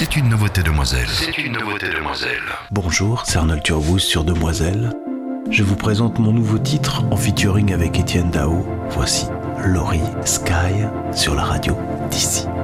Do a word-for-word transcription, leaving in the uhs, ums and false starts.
C'est une nouveauté Demoiselle. C'est une nouveauté Demoiselle. Bonjour, c'est Arnold Turbouz sur Demoiselle. Je vous présente mon nouveau titre en featuring avec Étienne Dao. Voici Laurie Sky sur la radio d'ici.